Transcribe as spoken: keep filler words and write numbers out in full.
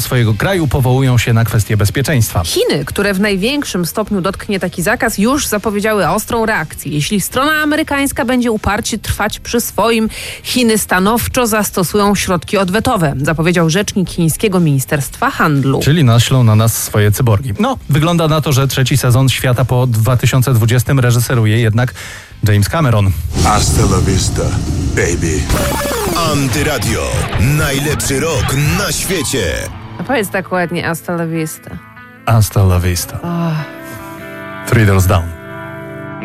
swojego kraju powołują się na kwestie bezpieczeństwa. Chiny, które w największym stopniu dotknie taki zakaz, już zapowiedziały ostrą reakcję. Jeśli strona amerykańska będzie uparcie trwać przy swoim, Chiny stanowczo zastosują środki odwetowe, zapowiedział rzecznik chińskiego Ministerstwa Handlu. Czyli naślą na nas swoje cyborgi. No, wygląda na to, że trzeci sezon Świata po dwa tysiące dwudziestym reżyseruje jednak James Cameron. Hasta la vista, baby. Antyradio. Najlepszy rok na świecie. A powiedz tak ładnie, hasta la vista. Hasta la vista. Oh. Three Doors Down.